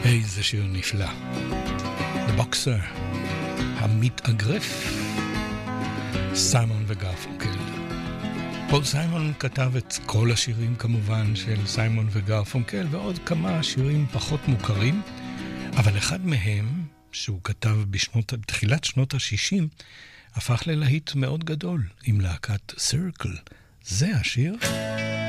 איזה שיר נפלא. The Boxer, המתאגרף, סיימון וגרפונקל. פול סיימון כתב את כל השירים כמובן של סיימון וגרפונקל, ועוד כמה שירים פחות מוכרים, אבל אחד מהם, שהוא כתב בתחילת שנות ה-60, הפך ללהיט מאוד גדול עם להקת Circle. זה השיר